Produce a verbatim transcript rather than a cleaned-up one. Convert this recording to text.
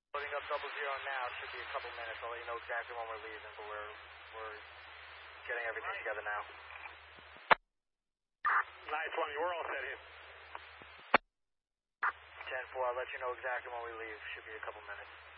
Loading up double zero now. Should be a couple minutes. I'll let you know exactly when we're leaving, but we're we're getting everything together now. Nice one. We're all set here. ten four. I'll let you know exactly when we leave. Should be a couple minutes.